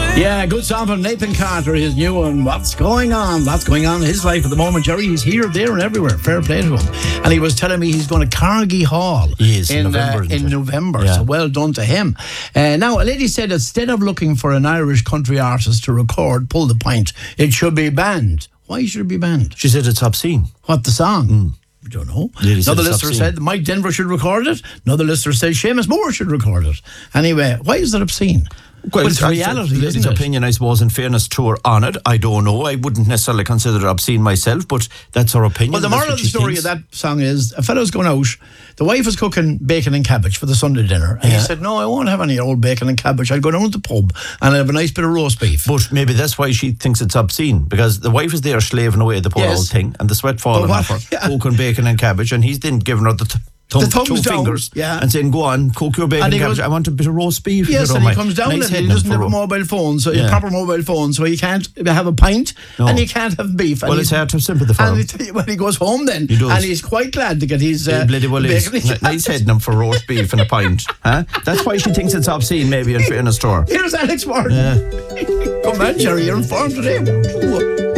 Yeah, good song from Nathan Carter, his new one. What's going on? What's going on in his life at the moment, Jerry? He's here, there, and everywhere. Fair play to him. And he was telling me he's going to Carnegie Hall in November. Yeah. So well done to him. Now, a lady said instead of looking for an Irish country artist to record Pull the Pint, it should be banned. Why should it be banned? She said it's obscene. What, the song? I don't know. Another listener said Mike Denver should record it. Another listener said Seamus Moore should record it. Anyway, why is it obscene? Well, it's reality, isn't his it? opinion, I suppose, in fairness to her on it. I don't know. I wouldn't necessarily consider it obscene myself, but that's her opinion. Well, the moral of the story of that song is a fellow's going out, the wife is cooking bacon and cabbage for the Sunday dinner, and he said, no, I won't have any old bacon and cabbage. I'll go down to the pub and I'll have a nice bit of roast beef. But maybe that's why she thinks it's obscene, because the wife is there slaving away the poor old thing, and the sweat falling off her, cooking bacon and cabbage, and he's then giving her the thumbs down, fingers, and saying, go on, cook your bacon and cabbage. I want a bit of roast beef. Yes, and he comes down and he doesn't have a mobile phone, so a proper mobile phone, so he can't have a pint and he can't have beef. Well, it's hard to have sympathy for him. And when he goes home then, and he's quite glad to get his bloody well is. Nice heading him for roast beef and a pint. Huh? That's why she thinks it's obscene, maybe, in a store. Here's Alex Martin. Come on, Jerry, you're informed today.